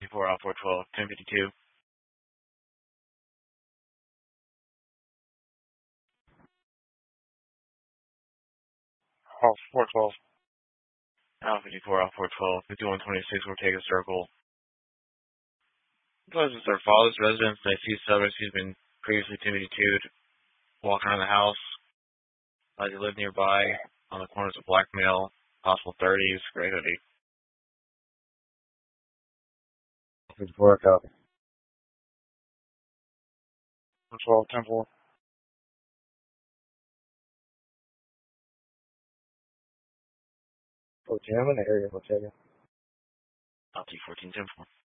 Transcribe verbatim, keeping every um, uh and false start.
four out four twelve, ten fifty-two. Off four twelve. Out fifty-four out four twelve, fifty-one twenty-six, Ortega Circle. This is their father's residence. They see subjects who's been previously ten fifty-two'd walking around the house. Like they live nearby on the corners of Blackmail, possible thirties, Gray Hoodie. fifty-four, copy. four twelve, ten four. O T M in the area, Ortega. Out T fourteen ten four.